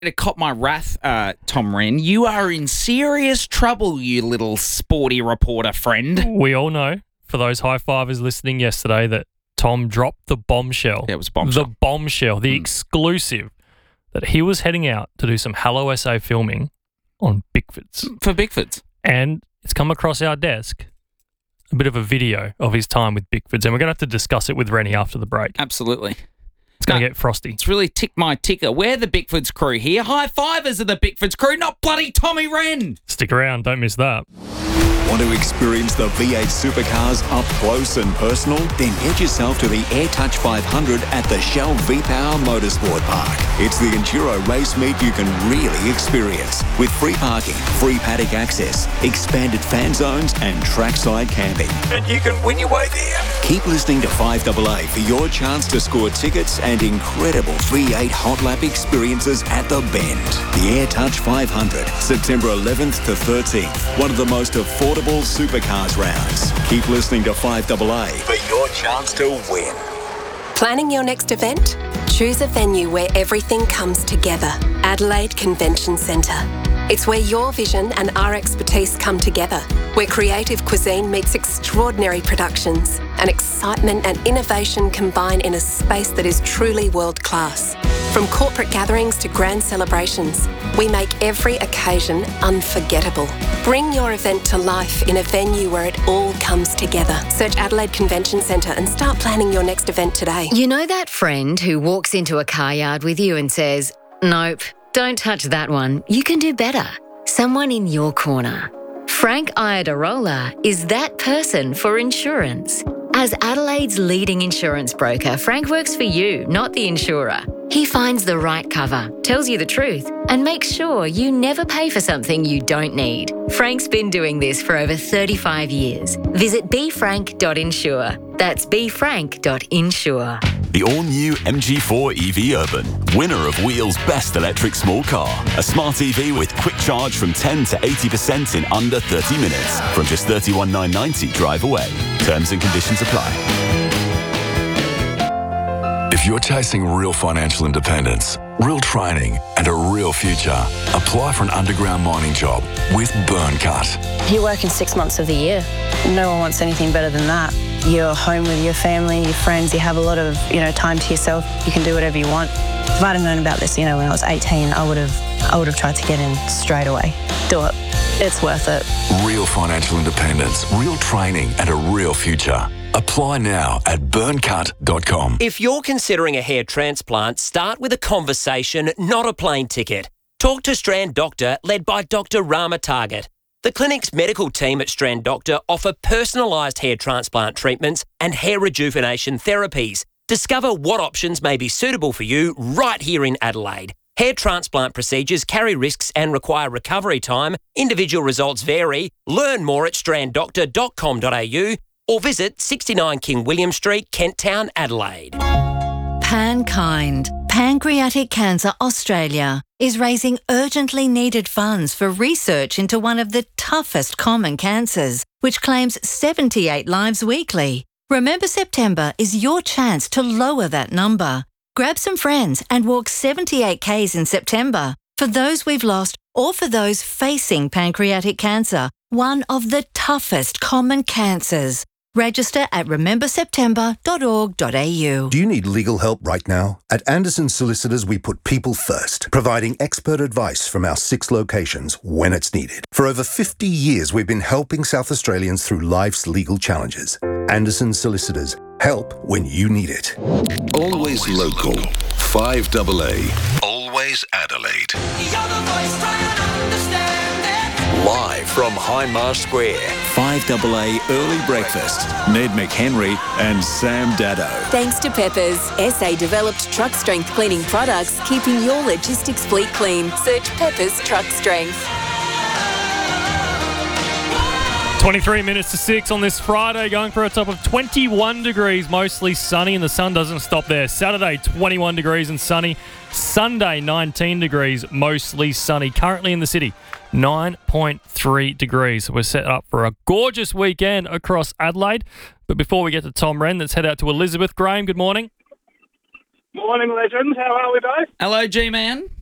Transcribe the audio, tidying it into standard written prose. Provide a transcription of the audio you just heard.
To cop my wrath, Tom Wren, you are in serious trouble, you little sporty reporter friend. We all know, for those high-fivers listening yesterday, that Tom dropped the bombshell. Yeah, it was a bombshell. The bombshell, the exclusive, that he was heading out to do some Hello SA filming on Bickfords. For Bickfords. And it's come across our desk, a bit of a video of his time with Bickfords, and we're going to have to discuss it with Rennie after the break. Absolutely. It's going to get frosty. It's really ticked my ticker. We're the Bickfords crew here. High-fivers are the Bickfords crew, not bloody Tommy Wren. Stick around, don't miss that. Want to experience the V8 supercars up close and personal? Then head yourself to the AirTouch 500 at the Shell V-Power Motorsport Park. It's the enduro race meet you can really experience, with free parking, free paddock access, expanded fan zones and trackside camping. And you can win your way there. Keep listening to 5AA for your chance to score tickets and incredible V8 hot lap experiences at the Bend. The AirTouch 500, September 11th to 13th. One of the most affordable supercars rounds. Keep listening to 5AA for your chance to win. Planning your next event? Choose a venue where everything comes together. Adelaide Convention Centre. It's where your vision and our expertise come together, where creative cuisine meets extraordinary productions, and excitement and innovation combine in a space that is truly world-class. From corporate gatherings to grand celebrations, we make every occasion unforgettable. Bring your event to life in a venue where it all comes together. Search Adelaide Convention Centre and start planning your next event today. You know that friend who walks into a car yard with you and says, "Nope, don't touch that one. You can do better." Someone in your corner. Frank Iadarola is that person for insurance. As Adelaide's leading insurance broker, Frank works for you, not the insurer. He finds the right cover, tells you the truth, and makes sure you never pay for something you don't need. Frank's been doing this for over 35 years. Visit befrank.insure. That's befrank.insure. The all-new MG4 EV Urban, winner of Wheel's Best Electric Small Car. A smart EV with quick charge from 10 to 80% in under 30 minutes. From just $31,990 drive away. Terms and conditions apply. If you're chasing real financial independence, real training and a real future, apply for an underground mining job with Burncut. You work in 6 months of the year. No one wants anything better than that. You're home with your family, your friends, you have a lot of, time to yourself. You can do whatever you want. If I'd have known about this, when I was 18, I would have tried to get in straight away. Do it. It's worth it. Real financial independence, real training and a real future. Apply now at burncut.com. If you're considering a hair transplant, start with a conversation, not a plane ticket. Talk to Strand Doctor, led by Dr. Rama Target. The clinic's medical team at Strand Doctor offer personalised hair transplant treatments and hair rejuvenation therapies. Discover what options may be suitable for you right here in Adelaide. Hair transplant procedures carry risks and require recovery time. Individual results vary. Learn more at stranddoctor.com.au or visit 69 King William Street, Kent Town, Adelaide. PanKind, Pancreatic Cancer Australia, is raising urgently needed funds for research into one of the toughest common cancers, which claims 78 lives weekly. Remember September is your chance to lower that number. Grab some friends and walk 78 Ks in September for those we've lost or for those facing pancreatic cancer, one of the toughest common cancers. Register at rememberseptember.org.au. Do you need legal help right now? At Anderson Solicitors, we put people first, providing expert advice from our 6 locations when it's needed. For over 50 years, we've been helping South Australians through life's legal challenges. Anderson Solicitors, help when you need it. Always local. 5AA. Always Adelaide. Live from Hindmarsh Square, 5AA Early Breakfast. Ned McHenry and Sam Dado. Thanks to Peppers, SA-developed truck strength cleaning products, keeping your logistics fleet clean. Search Peppers Truck Strength. 23 minutes to 6 on this Friday, going for a top of 21 degrees, mostly sunny, and the sun doesn't stop there. Saturday, 21 degrees and sunny. Sunday, 19 degrees, mostly sunny. Currently in the city, 9.3 degrees. We're set up for a gorgeous weekend across Adelaide. But before we get to Tom Wren, let's head out to Elizabeth. Graham, good morning. Morning, legends. How are we both? Hello, G-Man.